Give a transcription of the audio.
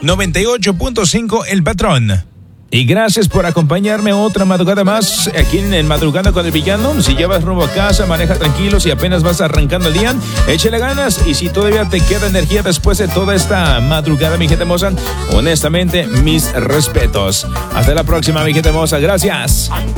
98.5 El Patrón. Y gracias por acompañarme otra madrugada más aquí en Madrugando con el Villano. Si llevas rumbo a casa, maneja tranquilo. Si apenas vas arrancando el día, échale ganas. Y si todavía te queda energía después de toda esta madrugada, mi gente hermosa, honestamente, mis respetos. Hasta la próxima, mi gente hermosa. Gracias.